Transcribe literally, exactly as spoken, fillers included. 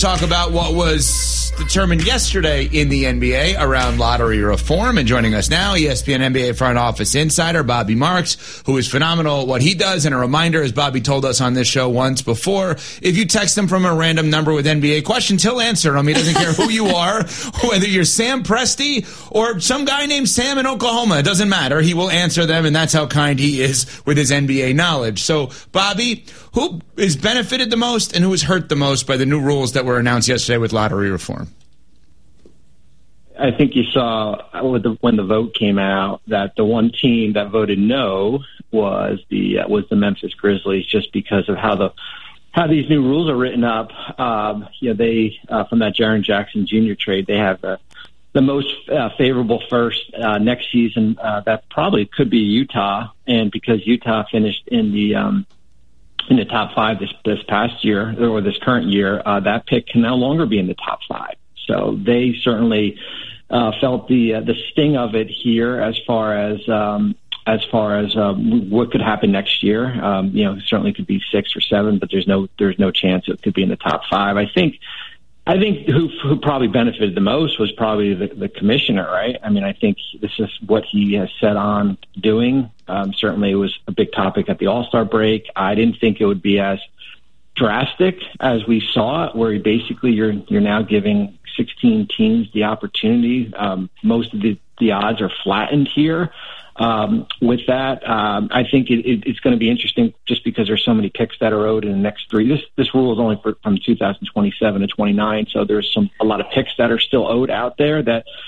Talk about what was determined yesterday in the N B A around lottery reform. And joining us now, E S P N N B A front office insider Bobby Marks, who is phenomenal at what he does. And a reminder, as Bobby told us on this show once before, if you text him from a random number with N B A questions, he'll answer them. He doesn't care who you are, whether you're Sam Presti or some guy named Sam in Oklahoma. It doesn't matter. He will answer them, and that's how kind he is with his N B A knowledge. So, Bobby, who is benefited the most and who is hurt the most by the new rules that were announced yesterday with lottery reform? I think you saw with the, when the vote came out that the one team that voted no was the uh, was the Memphis Grizzlies, just because of how the how these new rules are written up. Um, you know, they uh, from that Jaren Jackson Junior trade, they have the the most uh, favorable first uh, next season. Uh, that probably could be Utah, and because Utah finished in the um, in the top five this this past year or this current year, uh, that pick can no longer be in the top five. So they certainly uh, felt the uh, the sting of it here as far as um, as far as um, what could happen next year. Um, you know, certainly could be six or seven, but there's no there's no chance it could be in the top five. I think. I think who, who probably benefited the most was probably the, the commissioner, right? I mean, I think this is what he has set on doing. Um, certainly it was a big topic at the All-Star break. I didn't think it would be as drastic as we saw it, where basically you're you're now giving sixteen teams the opportunity. Um, most of the, the odds are flattened here. Um, with that, um, I think it, it, it's going to be interesting just because there's so many picks that are owed in the next three. This this rule is only for, from two thousand twenty-seven to twenty-nine, so there's some a lot of picks that are still owed out there that